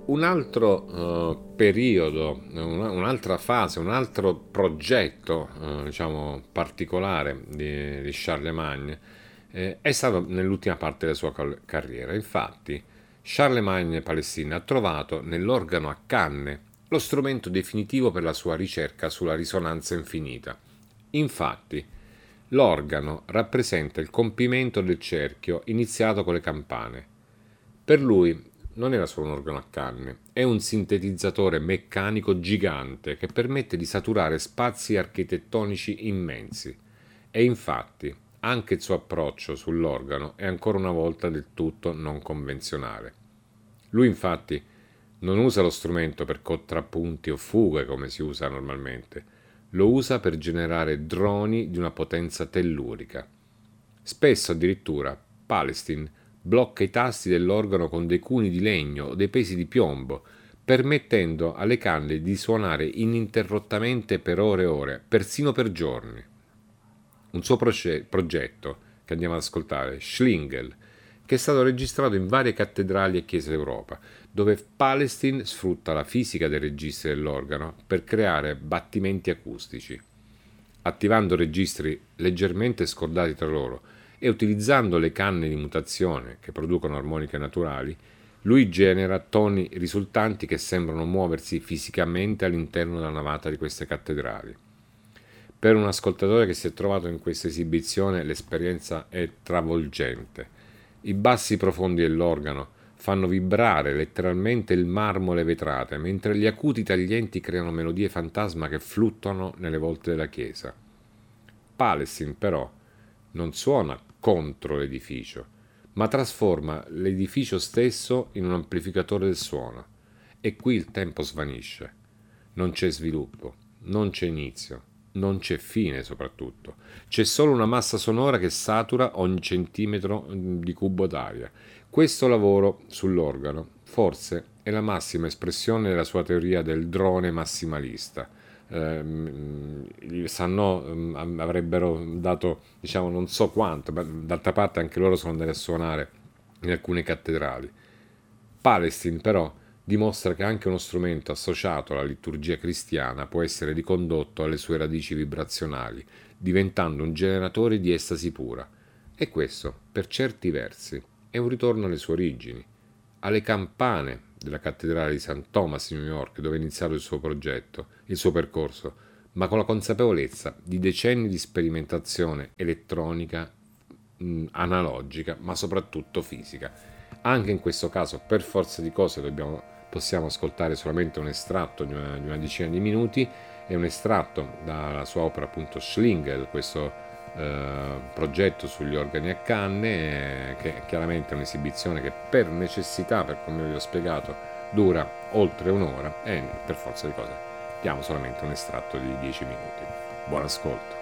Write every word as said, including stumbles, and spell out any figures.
Un altro eh, periodo, una- un'altra fase, un altro progetto, eh, diciamo, particolare di, di Charlemagne eh, è stato nell'ultima parte della sua cal- carriera. Infatti, Charlemagne Palestina ha trovato nell'organo a canne lo strumento definitivo per la sua ricerca sulla risonanza infinita. Infatti, l'organo rappresenta il compimento del cerchio iniziato con le campane. Per lui non era solo un organo a canne, è un sintetizzatore meccanico gigante che permette di saturare spazi architettonici immensi. E infatti, anche il suo approccio sull'organo è ancora una volta del tutto non convenzionale. Lui infatti non usa lo strumento per contrappunti o fughe come si usa normalmente, lo usa per generare droni di una potenza tellurica. Spesso addirittura Palestine blocca i tasti dell'organo con dei cuni di legno o dei pesi di piombo, permettendo alle canne di suonare ininterrottamente per ore e ore, persino per giorni. Un suo proce- progetto, che andiamo ad ascoltare, Schlingel, che è stato registrato in varie cattedrali e chiese d'Europa, dove Palestine sfrutta la fisica dei registri dell'organo per creare battimenti acustici. Attivando registri leggermente scordati tra loro e utilizzando le canne di mutazione che producono armoniche naturali, lui genera toni risultanti che sembrano muoversi fisicamente all'interno della navata di queste cattedrali. Per un ascoltatore che si è trovato in questa esibizione l'esperienza è travolgente. I bassi profondi dell'organo fanno vibrare letteralmente il marmo e le vetrate, mentre gli acuti taglienti creano melodie fantasma che fluttuano nelle volte della chiesa. Palestine, però, non suona contro l'edificio, ma trasforma l'edificio stesso in un amplificatore del suono. E qui il tempo svanisce. Non c'è sviluppo, non c'è inizio, non c'è fine soprattutto. C'è solo una massa sonora che satura ogni centimetro di cubo d'aria. Questo lavoro sull'organo forse è la massima espressione della sua teoria del drone massimalista. Eh, Sanno eh, avrebbero dato, diciamo, non so quanto, ma d'altra parte anche loro sono andati a suonare in alcune cattedrali. Palestine però dimostra che anche uno strumento associato alla liturgia cristiana può essere ricondotto alle sue radici vibrazionali, diventando un generatore di estasi pura. E questo, per certi versi, è un ritorno alle sue origini, alle campane della cattedrale di Saint Thomas in New York, dove è iniziato il suo progetto, il suo percorso, ma con la consapevolezza di decenni di sperimentazione elettronica, mh, analogica, ma soprattutto fisica. Anche in questo caso, per forza di cose, dobbiamo, possiamo ascoltare solamente un estratto di una, di una decina di minuti, è un estratto dalla sua opera appunto Schlingel, questo eh, progetto sugli organi a canne, eh, che è chiaramente un'esibizione che per necessità, per come vi ho spiegato, dura oltre un'ora e per forza di cose diamo solamente un estratto di dieci minuti. Buon ascolto.